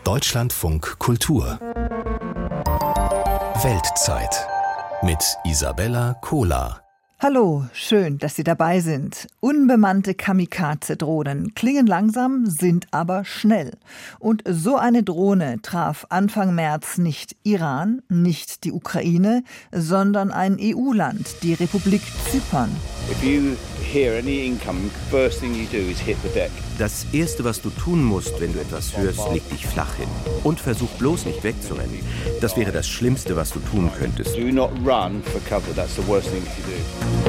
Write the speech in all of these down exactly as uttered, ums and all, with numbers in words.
Deutschlandfunk Kultur Weltzeit mit Isabella Kohler. Hallo, schön, dass Sie dabei sind. Unbemannte Kamikaze-Drohnen klingen langsam, sind aber schnell. Und so eine Drohne traf Anfang März nicht Iran, nicht die Ukraine, sondern ein E U-Land, die Republik Zypern. If you hear any incoming, first thing you do is hit the deck. Das Erste, was du tun musst, wenn du etwas hörst, leg dich flach hin. Und versuch bloß nicht wegzurennen. Das wäre das Schlimmste, was du tun könntest. Do not run for cover. That's the worst thing you do.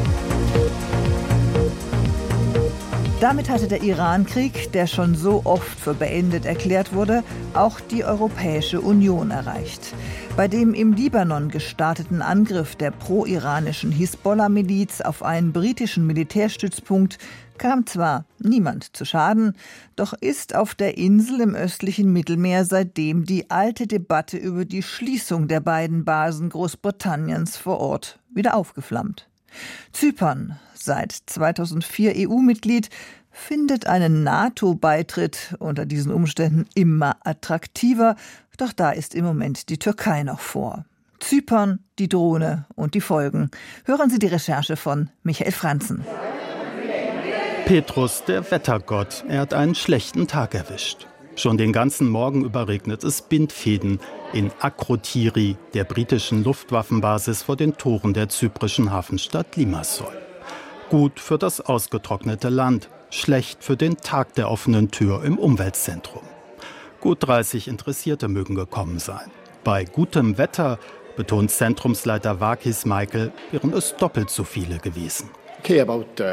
Damit hatte der Iran-Krieg, der schon so oft für beendet erklärt wurde, auch die Europäische Union erreicht. Bei dem im Libanon gestarteten Angriff der pro-iranischen Hisbollah-Miliz auf einen britischen Militärstützpunkt kam zwar niemand zu Schaden, doch ist auf der Insel im östlichen Mittelmeer seitdem die alte Debatte über die Schließung der beiden Basen Großbritanniens vor Ort wieder aufgeflammt. Zypern, seit zweitausendvier E U-Mitglied, findet einen NATO-Beitritt unter diesen Umständen immer attraktiver, doch da ist im Moment die Türkei noch vor. Zypern, die Drohne und die Folgen. Hören Sie die Recherche von Michael Franzen. Petrus, der Wettergott, er hat einen schlechten Tag erwischt. Schon den ganzen Morgen über regnet es Bindfäden in Akrotiri, der britischen Luftwaffenbasis vor den Toren der zyprischen Hafenstadt Limassol. Gut für das ausgetrocknete Land, schlecht für den Tag der offenen Tür im Umweltzentrum. Gut dreißig Interessierte mögen gekommen sein. Bei gutem Wetter, betont Zentrumsleiter Vakis Michael, wären es doppelt so viele gewesen. Wir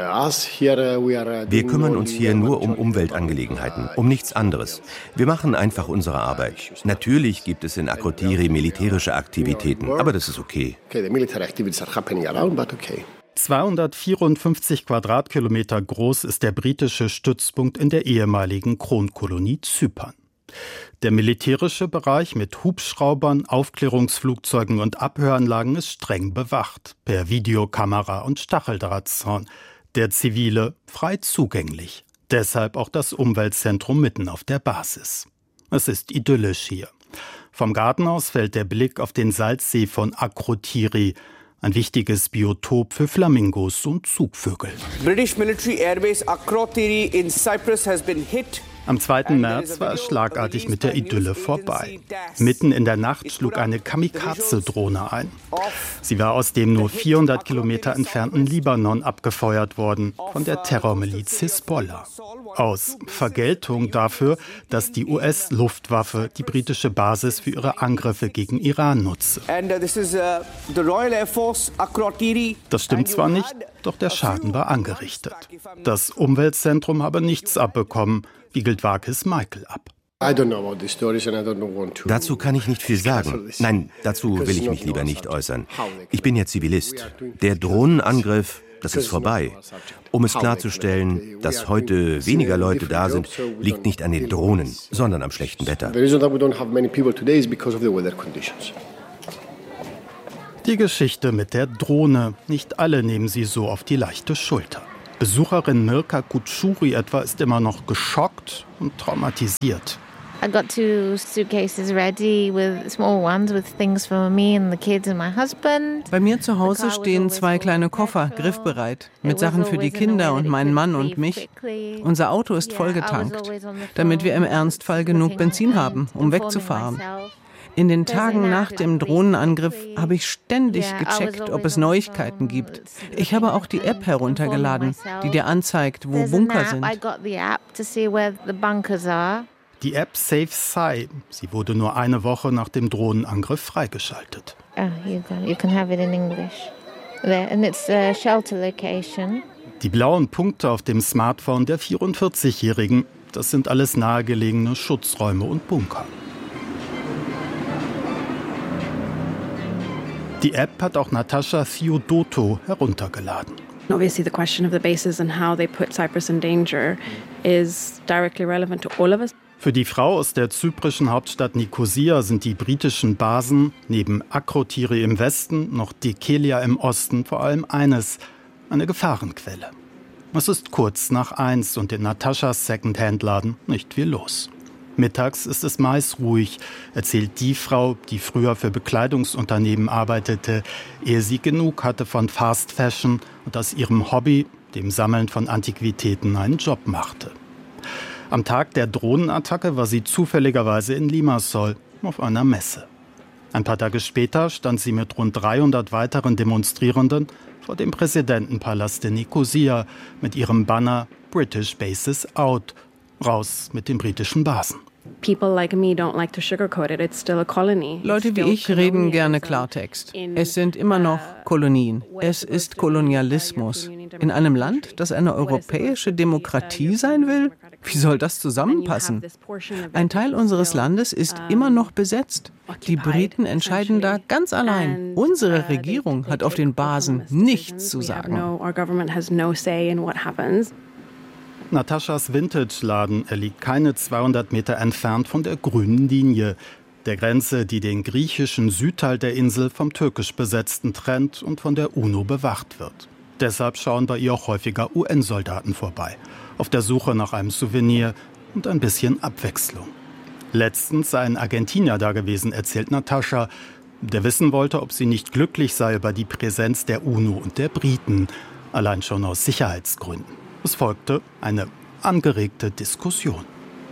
kümmern uns hier nur um Umweltangelegenheiten, um nichts anderes. Wir machen einfach unsere Arbeit. Natürlich gibt es in Akrotiri militärische Aktivitäten, aber das ist okay. zweihundertvierundfünfzig Quadratkilometer groß ist der britische Stützpunkt in der ehemaligen Kronkolonie Zypern. Der militärische Bereich mit Hubschraubern, Aufklärungsflugzeugen und Abhöranlagen ist streng bewacht, per Videokamera und Stacheldrahtzaun. Der zivile frei zugänglich. Deshalb auch das Umweltzentrum mitten auf der Basis. Es ist idyllisch hier. Vom Garten aus fällt der Blick auf den Salzsee von Akrotiri, ein wichtiges Biotop für Flamingos und Zugvögel. British Military Airbase Akrotiri in Cyprus has been hit. Am zweiten März war es schlagartig mit der Idylle vorbei. Mitten in der Nacht schlug eine Kamikaze-Drohne ein. Sie war aus dem nur vierhundert Kilometer entfernten Libanon abgefeuert worden, von der Terrormiliz Hisbollah. Aus Vergeltung dafür, dass die U S-Luftwaffe die britische Basis für ihre Angriffe gegen Iran nutze. Das stimmt zwar nicht, doch der Schaden war angerichtet. Das Umweltzentrum habe nichts abbekommen, wiegelt Vakis Michael ab. Dazu kann ich nicht viel sagen. Nein, dazu will ich mich lieber nicht äußern. Ich bin ja Zivilist. Der Drohnenangriff, das ist vorbei. Um es klarzustellen, dass heute weniger Leute da sind, liegt nicht an den Drohnen, sondern am schlechten Wetter. Die Geschichte mit der Drohne. Nicht alle nehmen sie so auf die leichte Schulter. Besucherin Mirka Kutschuri etwa ist immer noch geschockt und traumatisiert. I got two suitcases ready with small ones with things for me and the kids and my husband. Bei mir zu Hause stehen zwei kleine Koffer, griffbereit, mit Sachen für die Kinder und meinen Mann und mich. Unser Auto ist vollgetankt, damit wir im Ernstfall genug Benzin haben, um wegzufahren. In den Tagen nach dem Drohnenangriff habe ich ständig gecheckt, ob es Neuigkeiten gibt. Ich habe auch die App heruntergeladen, die dir anzeigt, wo Bunker sind. Die App Safe Sci, sie wurde nur eine Woche nach dem Drohnenangriff freigeschaltet. Die blauen Punkte auf dem Smartphone der vierundvierzigjährigen, das sind alles nahegelegene Schutzräume und Bunker. Die App hat auch Natascha Theodoto heruntergeladen. Obviously the question of the bases and how they put Cyprus in danger is directly relevant to all of us. Für die Frau aus der zyprischen Hauptstadt Nikosia sind die britischen Basen neben Akrotiri im Westen, noch Dekelia im Osten vor allem eines, eine Gefahrenquelle. Es ist kurz nach eins und in Nataschas Secondhand-Laden nicht viel los. Mittags ist es meist ruhig, erzählt die Frau, die früher für Bekleidungsunternehmen arbeitete, ehe sie genug hatte von Fast Fashion und aus ihrem Hobby, dem Sammeln von Antiquitäten, einen Job machte. Am Tag der Drohnenattacke war sie zufälligerweise in Limassol auf einer Messe. Ein paar Tage später stand sie mit rund dreihundert weiteren Demonstrierenden vor dem Präsidentenpalast in Nikosia mit ihrem Banner British Bases Out, raus mit den britischen Basen. Leute wie ich reden gerne Klartext. Es sind immer noch Kolonien. Es ist Kolonialismus. In einem Land, das eine europäische Demokratie sein will? Wie soll das zusammenpassen? Ein Teil unseres Landes ist immer noch besetzt. Die Briten entscheiden da ganz allein. Unsere Regierung hat auf den Basen nichts zu sagen. Nataschas Vintage-Laden, er liegt keine zweihundert Meter entfernt von der grünen Linie, der Grenze, die den griechischen Südteil der Insel vom türkisch besetzten trennt und von der UNO bewacht wird. Deshalb schauen bei ihr auch häufiger U N-Soldaten vorbei, auf der Suche nach einem Souvenir und ein bisschen Abwechslung. Letztens sei ein Argentinier da gewesen, erzählt Natascha, der wissen wollte, ob sie nicht glücklich sei über die Präsenz der UNO und der Briten, allein schon aus Sicherheitsgründen. Es folgte eine angeregte Diskussion.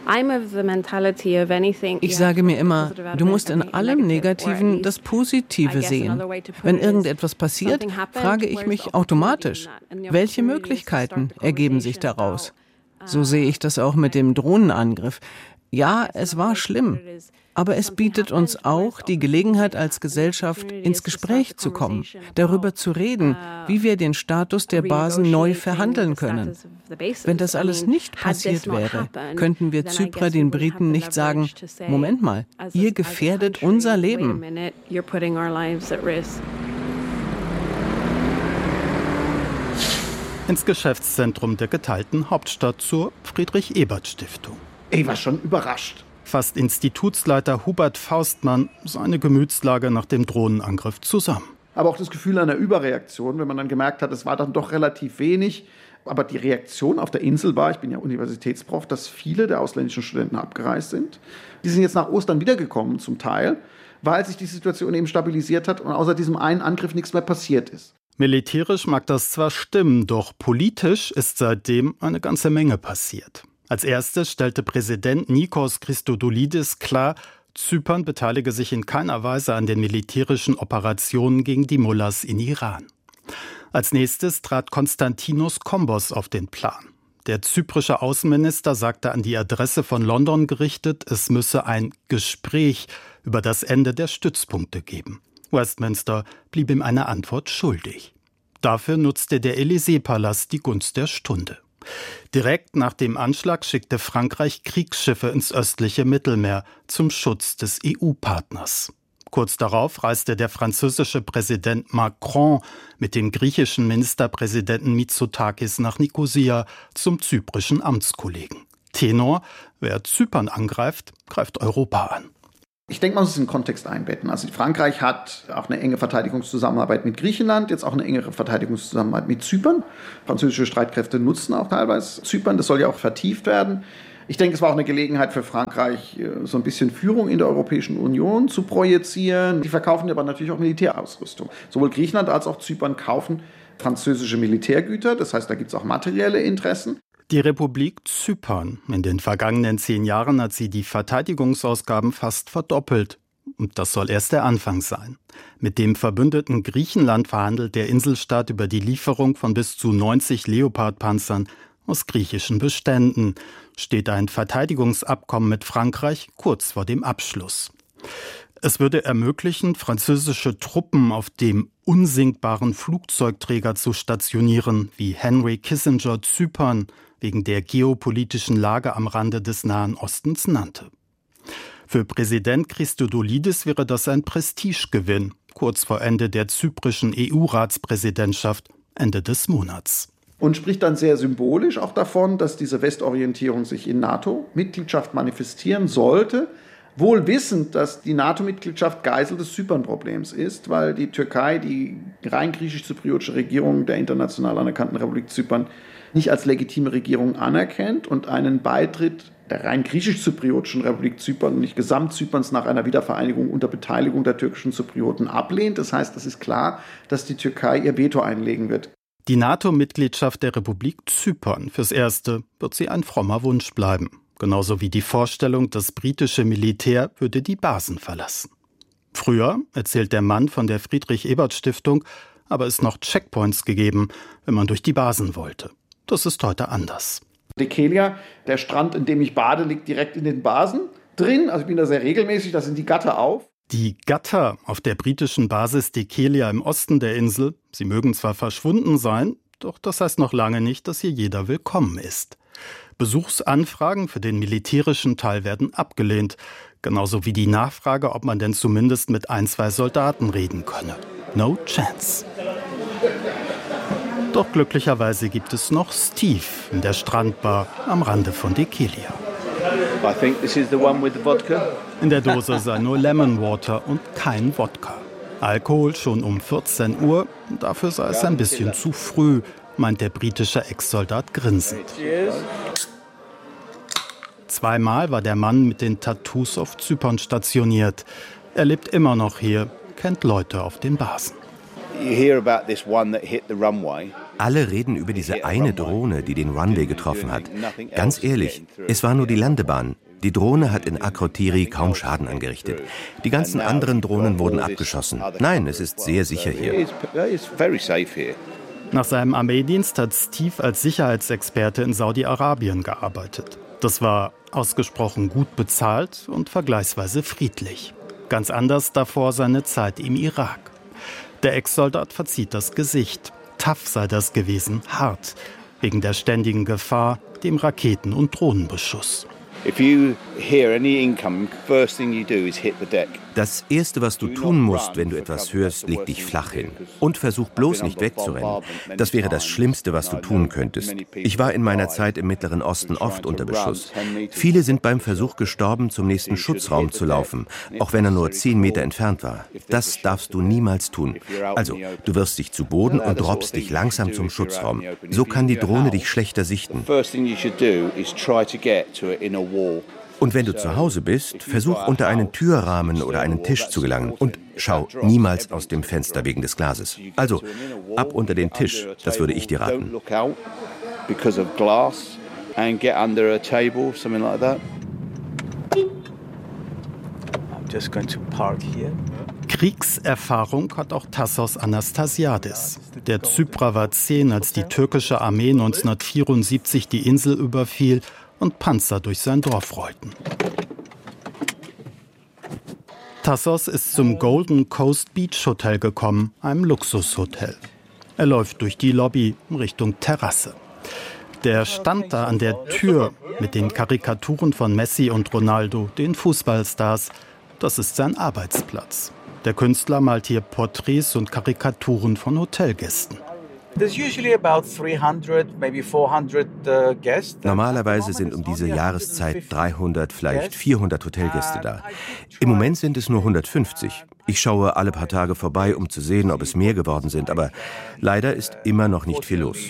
Ich sage mir immer, du musst in allem Negativen das Positive sehen. Wenn irgendetwas passiert, frage ich mich automatisch, welche Möglichkeiten ergeben sich daraus? So sehe ich das auch mit dem Drohnenangriff. Ja, es war schlimm, aber es bietet uns auch die Gelegenheit als Gesellschaft ins Gespräch zu kommen, darüber zu reden, wie wir den Status der Basen neu verhandeln können. Wenn das alles nicht passiert wäre, könnten wir Zyprer den Briten nicht sagen, Moment mal, ihr gefährdet unser Leben. Ins Geschäftszentrum der geteilten Hauptstadt zur Friedrich-Ebert-Stiftung. Ich war schon überrascht. Fasst Institutsleiter Hubert Faustmann seine Gemütslage nach dem Drohnenangriff zusammen. Aber auch das Gefühl einer Überreaktion, wenn man dann gemerkt hat, es war dann doch relativ wenig. Aber die Reaktion auf der Insel war, ich bin ja Universitätsprof, dass viele der ausländischen Studenten abgereist sind. Die sind jetzt nach Ostern wiedergekommen zum Teil, weil sich die Situation eben stabilisiert hat und außer diesem einen Angriff nichts mehr passiert ist. Militärisch mag das zwar stimmen, doch politisch ist seitdem eine ganze Menge passiert. Als erstes stellte Präsident Nikos Christodoulidis klar, Zypern beteilige sich in keiner Weise an den militärischen Operationen gegen die Mullahs in Iran. Als nächstes trat Konstantinos Kombos auf den Plan. Der zyprische Außenminister sagte an die Adresse von London gerichtet, es müsse ein Gespräch über das Ende der Stützpunkte geben. Westminster blieb ihm eine Antwort schuldig. Dafür nutzte der Élysée-Palast die Gunst der Stunde. Direkt nach dem Anschlag schickte Frankreich Kriegsschiffe ins östliche Mittelmeer zum Schutz des E U-Partners. Kurz darauf reiste der französische Präsident Macron mit dem griechischen Ministerpräsidenten Mitsotakis nach Nikosia zum zyprischen Amtskollegen. Tenor: Wer Zypern angreift, greift Europa an. Ich denke, man muss es in den Kontext einbetten. Also Frankreich hat auch eine enge Verteidigungszusammenarbeit mit Griechenland, jetzt auch eine engere Verteidigungszusammenarbeit mit Zypern. Französische Streitkräfte nutzen auch teilweise Zypern, das soll ja auch vertieft werden. Ich denke, es war auch eine Gelegenheit für Frankreich, so ein bisschen Führung in der Europäischen Union zu projizieren. Die verkaufen aber natürlich auch Militärausrüstung. Sowohl Griechenland als auch Zypern kaufen französische Militärgüter, das heißt, da gibt es auch materielle Interessen. Die Republik Zypern. In den vergangenen zehn Jahren hat sie die Verteidigungsausgaben fast verdoppelt. Und das soll erst der Anfang sein. Mit dem verbündeten Griechenland verhandelt der Inselstaat über die Lieferung von bis zu neunzig Leopard-Panzern aus griechischen Beständen. Steht ein Verteidigungsabkommen mit Frankreich kurz vor dem Abschluss. Es würde ermöglichen, französische Truppen auf dem unsinkbaren Flugzeugträger zu stationieren, wie Henry Kissinger Zypern wegen der geopolitischen Lage am Rande des Nahen Ostens nannte. Für Präsident Christodoulidis wäre das ein Prestigegewinn, kurz vor Ende der zyprischen E U-Ratspräsidentschaft Ende des Monats. Und spricht dann sehr symbolisch auch davon, dass diese Westorientierung sich in NATO-Mitgliedschaft manifestieren sollte, wohl wissend, dass die NATO-Mitgliedschaft Geisel des Zypern-Problems ist, weil die Türkei die rein griechisch-zypriotische Regierung der international anerkannten Republik Zypern nicht als legitime Regierung anerkennt und einen Beitritt der rein griechisch-zypriotischen Republik Zypern und nicht Gesamtzyperns nach einer Wiedervereinigung unter Beteiligung der türkischen Zyprioten ablehnt. Das heißt, es ist klar, dass die Türkei ihr Veto einlegen wird. Die NATO-Mitgliedschaft der Republik Zypern. Fürs Erste wird sie ein frommer Wunsch bleiben. Genauso wie die Vorstellung, das britische Militär würde die Basen verlassen. Früher, erzählt der Mann von der Friedrich-Ebert-Stiftung, aber es noch Checkpoints gegeben, wenn man durch die Basen wollte. Das ist heute anders. Dekelia, der Strand, in dem ich bade, liegt direkt in den Basen drin. Also ich bin da sehr regelmäßig, da sind die Gatter auf. Die Gatter auf der britischen Basis Dekelia im Osten der Insel, sie mögen zwar verschwunden sein, doch das heißt noch lange nicht, dass hier jeder willkommen ist. Besuchsanfragen für den militärischen Teil werden abgelehnt, genauso wie die Nachfrage, ob man denn zumindest mit ein, zwei Soldaten reden könne. No chance. Doch glücklicherweise gibt es noch Steve in der Strandbar am Rande von Dekelia. I think this is the one with the vodka. In der Dose sei nur Lemon Water und kein Wodka. Alkohol schon um vierzehn Uhr, dafür sei es ein bisschen zu früh, meint der britische Ex-Soldat grinsend. Zweimal war der Mann mit den Tattoos auf Zypern stationiert. Er lebt immer noch hier, kennt Leute auf den Basen. Alle reden über diese eine Drohne, die den Runway getroffen hat. Ganz ehrlich, es war nur die Landebahn. Die Drohne hat in Akrotiri kaum Schaden angerichtet. Die ganzen anderen Drohnen wurden abgeschossen. Nein, es ist sehr sicher hier. Nach seinem Armeedienst hat Steve als Sicherheitsexperte in Saudi-Arabien gearbeitet. Das war ausgesprochen gut bezahlt und vergleichsweise friedlich. Ganz anders davor seine Zeit im Irak. Der Ex-Soldat verzieht das Gesicht. Tough sei das gewesen, hart, wegen der ständigen Gefahr, dem Raketen- und Drohnenbeschuss. Das Erste, was du tun musst, wenn du etwas hörst, leg dich flach hin. Und versuch bloß nicht wegzurennen. Das wäre das Schlimmste, was du tun könntest. Ich war in meiner Zeit im Mittleren Osten oft unter Beschuss. Viele sind beim Versuch gestorben, zum nächsten Schutzraum zu laufen, auch wenn er nur zehn Meter entfernt war. Das darfst du niemals tun. Also, du wirfst dich zu Boden und robbst dich langsam zum Schutzraum. So kann die Drohne dich schlechter sichten. Und wenn du zu Hause bist, versuch unter einen Türrahmen oder einen Tisch zu gelangen und schau niemals aus dem Fenster wegen des Glases. Also ab unter den Tisch, das würde ich dir raten. Kriegserfahrung hat auch Tassos Anastasiadis. Der Zyprer war zehn, als die türkische Armee neunzehnhundertvierundsiebzig die Insel überfiel und Panzer durch sein Dorf rollten. Tassos ist zum Golden Coast Beach Hotel gekommen, einem Luxushotel. Er läuft durch die Lobby Richtung Terrasse. Der stand da an der Tür mit den Karikaturen von Messi und Ronaldo, den Fußballstars. Das ist sein Arbeitsplatz. Der Künstler malt hier Porträts und Karikaturen von Hotelgästen. Normalerweise sind um diese Jahreszeit dreihundert, vielleicht vierhundert Hotelgäste da. Im Moment sind es nur hundertfünfzig. Ich schaue alle paar Tage vorbei, um zu sehen, ob es mehr geworden sind, aber leider ist immer noch nicht viel los.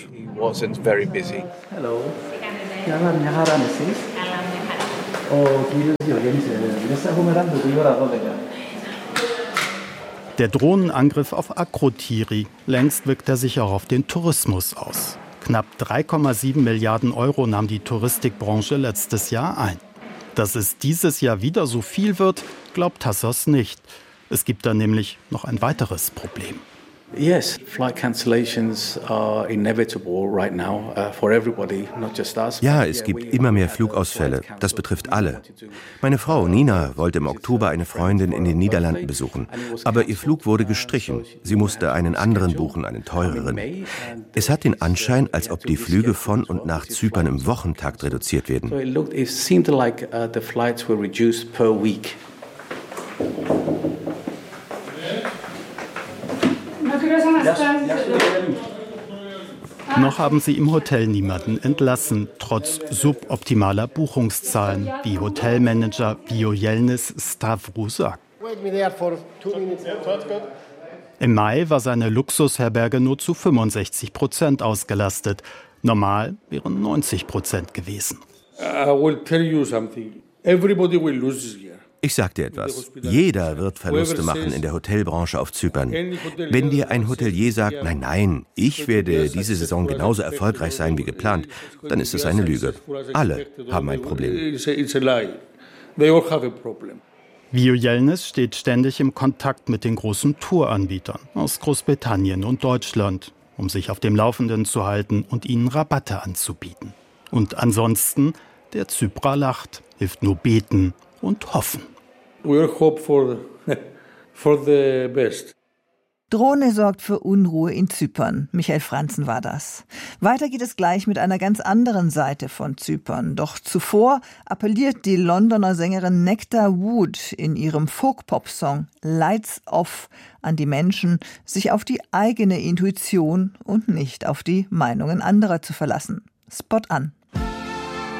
Der Drohnenangriff auf Akrotiri, längst wirkt er sich auch auf den Tourismus aus. Knapp drei Komma sieben Milliarden Euro nahm die Touristikbranche letztes Jahr ein. Dass es dieses Jahr wieder so viel wird, glaubt Tassos nicht. Es gibt da nämlich noch ein weiteres Problem. Yes, flight cancellations are inevitable right now uh, for everybody, not just us. Ja, es gibt immer mehr Flugausfälle. Das betrifft alle. Meine Frau Nina wollte im Oktober eine Freundin in den Niederlanden besuchen, aber ihr Flug wurde gestrichen. Sie musste einen anderen buchen, einen teureren. Es hat den Anschein, als ob die Flüge von und nach Zypern im Wochentakt reduziert werden. So it looked, it seemed like uh, the flights were reduced per week. Noch haben sie im Hotel niemanden entlassen, trotz suboptimaler Buchungszahlen, wie Hotelmanager Vio Yelnis Stavru sagt. Im Mai war seine Luxusherberge nur zu fünfundsechzig Prozent ausgelastet. Normal wären neunzig Prozent gewesen. I will tell you something. Everybody will lose this year. Ich sag dir etwas. Jeder wird Verluste machen in der Hotelbranche auf Zypern. Wenn dir ein Hotelier sagt, nein, nein, ich werde diese Saison genauso erfolgreich sein wie geplant, dann ist es eine Lüge. Alle haben ein Problem. Vio Yilmaz steht ständig im Kontakt mit den großen Touranbietern aus Großbritannien und Deutschland, um sich auf dem Laufenden zu halten und ihnen Rabatte anzubieten. Und ansonsten, der Zyprer lacht, hilft nur beten und hoffen. We hope for, for the best. Drohne sorgt für Unruhe in Zypern. Michael Franzen war das. Weiter geht es gleich mit einer ganz anderen Seite von Zypern. Doch zuvor appelliert die Londoner Sängerin Nectar Wood in ihrem Folk-Pop-Song Lights Off an die Menschen, sich auf die eigene Intuition und nicht auf die Meinungen anderer zu verlassen. Spot an.